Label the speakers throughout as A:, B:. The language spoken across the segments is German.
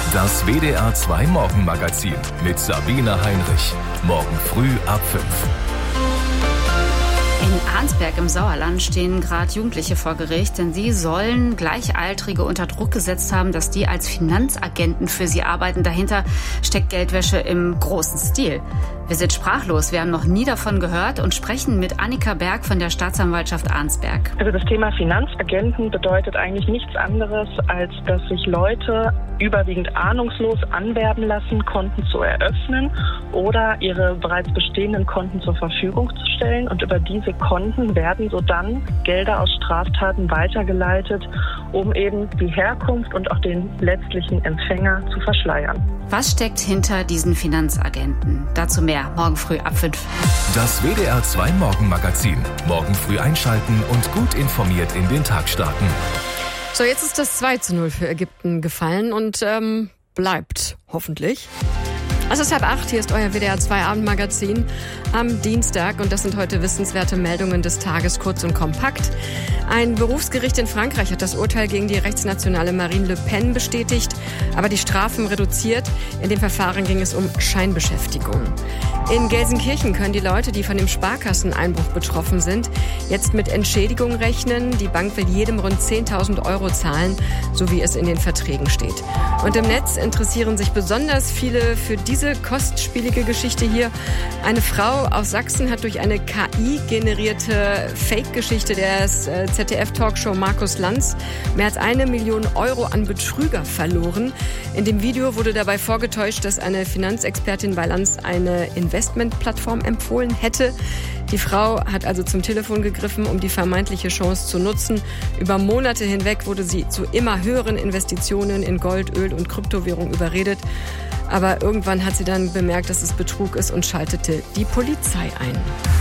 A: Das WDR 2 Morgenmagazin mit Sabine Heinrich. Morgen früh ab 5.
B: In Arnsberg im Sauerland stehen gerade Jugendliche vor Gericht, denn sie sollen Gleichaltrige unter Druck gesetzt haben, dass die als Finanzagenten für sie arbeiten. Dahinter steckt Geldwäsche im großen Stil. Wir sind sprachlos, wir haben noch nie davon gehört und sprechen mit Annika Berg von der Staatsanwaltschaft Arnsberg.
C: Also das Thema Finanzagenten bedeutet eigentlich nichts anderes, als dass sich Leute überwiegend ahnungslos anwerben lassen, Konten zu eröffnen oder ihre bereits bestehenden Konten zur Verfügung zu stellen. Und über diese Konten werden so dann Gelder aus Straftaten weitergeleitet, um eben die Herkunft und auch den letztlichen Empfänger zu verschleiern.
B: Was steckt hinter diesen Finanzagenten? Dazu mehr morgen früh ab 5.
A: Das WDR 2 Morgenmagazin. Morgen früh einschalten und gut informiert in den Tag starten.
D: So, jetzt ist das 2:0 für Ägypten gefallen und bleibt hoffentlich. Es ist 7:30, hier ist euer WDR 2 Abendmagazin am Dienstag und das sind heute wissenswerte Meldungen des Tages, kurz und kompakt. Ein Berufsgericht in Frankreich hat das Urteil gegen die rechtsnationale Marine Le Pen bestätigt, aber die Strafen reduziert. In dem Verfahren ging es um Scheinbeschäftigung. In Gelsenkirchen können die Leute, die von dem Sparkasseneinbruch betroffen sind, jetzt mit Entschädigung rechnen. Die Bank will jedem rund 10.000 € zahlen, so wie es in den Verträgen steht. Und im Netz interessieren sich besonders viele für diese kostspielige Geschichte hier. Eine Frau aus Sachsen hat durch eine KI-generierte Fake-Geschichte des ZDF-Talkshow Markus Lanz mehr als 1 Million € an Betrüger verloren. In dem Video wurde dabei vorgetäuscht, dass eine Finanzexpertin bei Lanz eine Investmentplattform empfohlen hätte. Die Frau hat also zum Telefon gegriffen, um die vermeintliche Chance zu nutzen. Über Monate hinweg wurde sie zu immer höheren Investitionen in Gold, Öl und Kryptowährung überredet. Aber irgendwann hat sie dann bemerkt, dass es Betrug ist und schaltete die Polizei ein.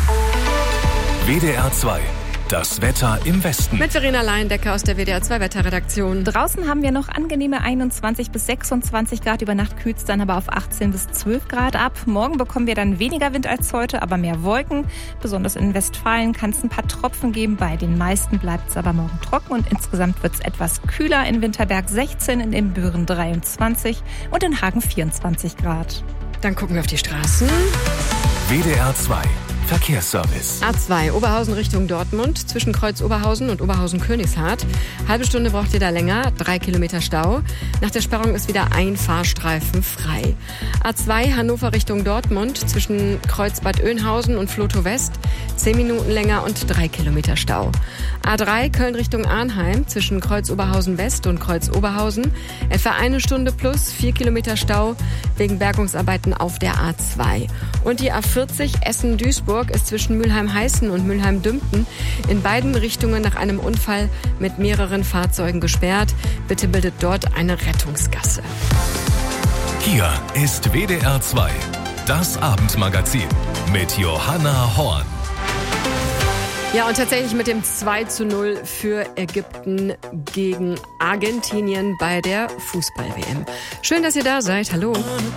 A: WDR 2. Das Wetter im Westen.
D: Mit Verena Leindecker aus der WDR 2 Wetterredaktion.
E: Draußen haben wir noch angenehme 21 bis 26 Grad. Über Nacht kühlt es dann aber auf 18 bis 12 Grad ab. Morgen bekommen wir dann weniger Wind als heute, aber mehr Wolken. Besonders in Westfalen kann es ein paar Tropfen geben. Bei den meisten bleibt es aber morgen trocken und insgesamt wird es etwas kühler. In Winterberg 16, in Ibbenbüren 23 und in Hagen 24 Grad.
D: Dann gucken wir auf die Straßen.
A: WDR 2. Verkehrsservice.
D: A2 Oberhausen Richtung Dortmund zwischen Kreuz Oberhausen und Oberhausen Königshardt. Halbe Stunde braucht ihr da länger, 3 Kilometer Stau. Nach der Sperrung ist wieder ein Fahrstreifen frei. A2 Hannover Richtung Dortmund zwischen Kreuz Bad Oeynhausen und Flotow West 10 Minuten länger und 3 Kilometer Stau. A3 Köln Richtung Arnheim zwischen Kreuz Oberhausen West und Kreuz Oberhausen etwa 1 Stunde plus 4 Kilometer Stau wegen Bergungsarbeiten auf der A2. Und die A40 Essen-Duisburg ist zwischen Mülheim-Heißen und Mülheim-Dümpten in beiden Richtungen nach einem Unfall mit mehreren Fahrzeugen gesperrt. Bitte bildet dort eine Rettungsgasse.
A: Hier ist WDR 2, das Abendmagazin mit Johanna Horn.
D: Ja, und tatsächlich mit dem 2:0 für Ägypten gegen Argentinien bei der Fußball-WM. Schön, dass ihr da seid. Hallo.